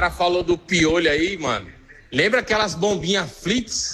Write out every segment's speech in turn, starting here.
cara falou do piolho aí, mano. Lembra aquelas bombinhas Flitz?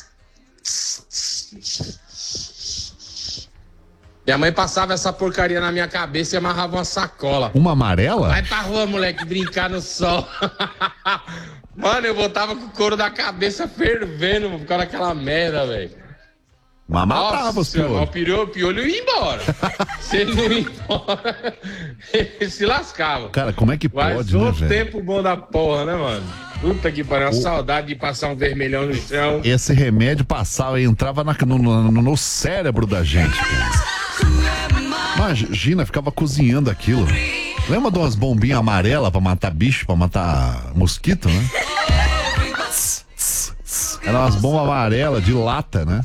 Minha mãe passava essa porcaria na minha cabeça e amarrava uma sacola. Uma amarela? Vai pra rua, moleque, brincar no sol. Mano, eu botava com o couro da cabeça fervendo por causa daquela merda, velho. Mas matava os piolhos. O piolho ia embora. Se ele não ia embora, ele se lascava. Cara, como é que pode, né, velho? Tempo bom da porra, né, mano? Puta que pariu, uma saudade de passar um vermelhão no chão. Esse remédio passava e entrava no cérebro da gente, cara. Imagina, ficava cozinhando aquilo. Lembra de umas bombinhas amarelas pra matar bicho, pra matar mosquito, né? Eram umas bombas amarelas de lata, né?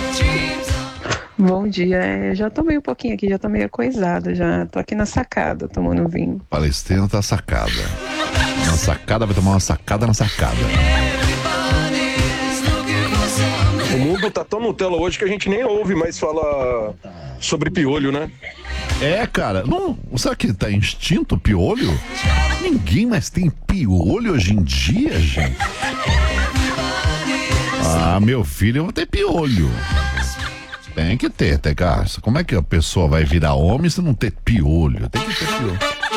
Bom dia, já tomei um pouquinho aqui, já tô meio coisada, já tô aqui na sacada tomando vinho. Palestina tá sacada. Na sacada, vai tomar uma sacada na sacada. O mundo tá tão Nutella hoje que a gente nem ouve mais falar sobre piolho, né? É, cara, não, será que tá extinto o piolho? Ninguém mais tem piolho hoje em dia, gente. Ah, meu filho, eu vou ter piolho. Tem que ter, cara. Como é que a pessoa vai virar homem se não ter piolho? Tem que ter piolho.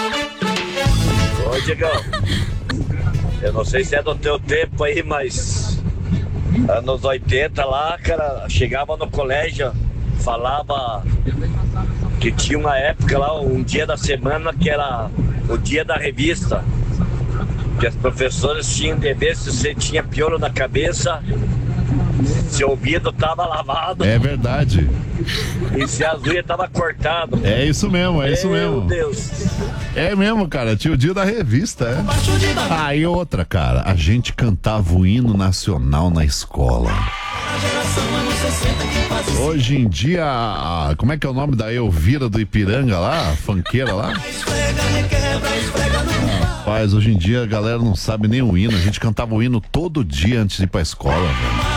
Ô, Diegão, eu não sei se é do teu tempo aí, mas anos 80 lá, cara, chegava no colégio, falava que tinha uma época lá, um dia da semana que era o dia da revista, que as professoras tinham de ver se você tinha piolho na cabeça, se o ouvido tava lavado. É verdade. E se as unhas tava cortado. É isso mesmo, é isso mesmo. Meu Deus. É mesmo, cara, tinha o dia da revista, é. Aí outra, cara, a gente cantava o hino nacional na escola. Hoje em dia, como é que é o nome da Elvira do Ipiranga lá, a funkeira lá? Rapaz, hoje em dia a galera não sabe nem o hino, a gente cantava o hino todo dia antes de ir pra escola, velho.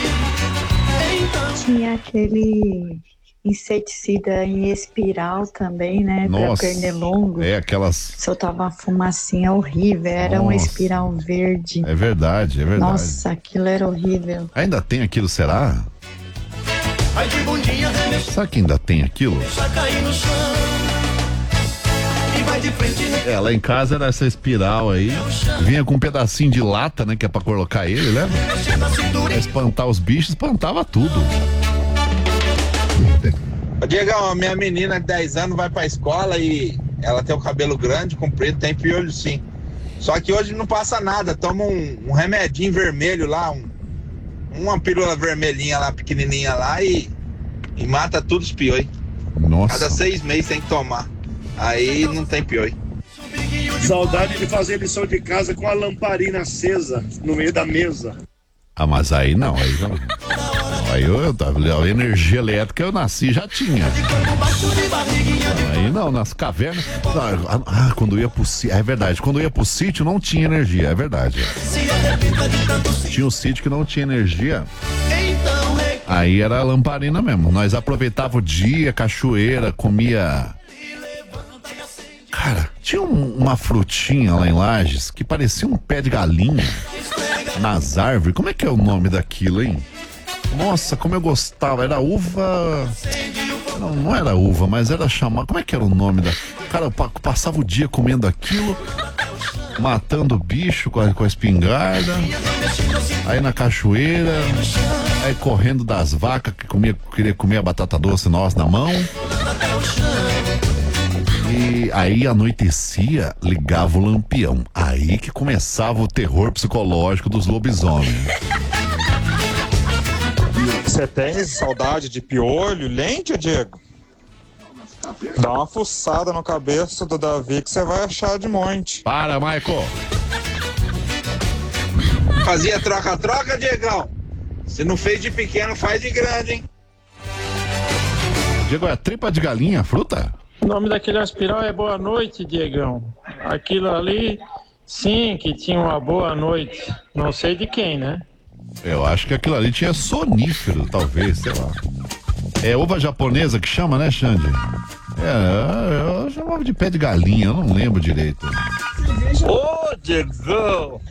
Tinha aquele inseticida em espiral também, né? Nossa, pra pernilongo. É, aquelas... Soltava uma fumacinha horrível, era uma espiral verde. É verdade, é verdade. Nossa, aquilo era horrível. Ainda tem aquilo, será? Será que ainda tem aquilo? É, lá em casa era essa espiral aí. Vinha com um pedacinho de lata, né? Que é pra colocar ele, lembra? Pra espantar os bichos, espantava tudo. Diegão, a minha menina de 10 anos vai pra escola e ela tem o cabelo grande, comprido, tem piolho sim. Só que hoje não passa nada, toma um remedinho vermelho lá, uma pílula vermelhinha lá, pequenininha lá e mata tudo os piolhos. Nossa. Cada 6 meses tem que tomar. Aí não tem piolho. Saudade de fazer lição de casa com a lamparina acesa no meio da mesa. Ah, mas aí não, aí não. Aí a energia elétrica eu nasci já tinha. Aí não, nas cavernas. Quando eu ia pro sítio. É verdade, quando eu ia pro sítio não tinha energia, é verdade. Tinha um sítio que não tinha energia. Aí era a lamparina mesmo. Nós aproveitava o dia, cachoeira, comia. Cara, tinha uma frutinha lá em Lages que parecia um pé de galinha nas árvores. Como é que é o nome daquilo, hein? Nossa, como eu gostava. Era uva... Não era uva, mas era chamada... Como é que era o nome da... Cara, eu passava o dia comendo aquilo, matando o bicho com a espingarda, aí na cachoeira, aí correndo das vacas que queria comer a batata doce nossa na mão. E aí anoitecia, ligava o lampião. Aí que começava o terror psicológico dos lobisomens. Você tem saudade de piolho, lente, Diego? Dá uma fuçada no cabeça do Davi que você vai achar de monte. Para, Michael. Fazia troca-troca, Diegão? Se não fez de pequeno, faz de grande, hein? Diego, é tripa de galinha, a fruta? O nome daquele aspiral é Boa Noite, Diegão. Aquilo ali, sim, que tinha uma boa noite. Não sei de quem, né? Eu acho que aquilo ali tinha sonífero, talvez, sei lá. É uva japonesa que chama, né, Xande? Eu chamava de pé de galinha, eu não lembro direito. Ô, Diegão!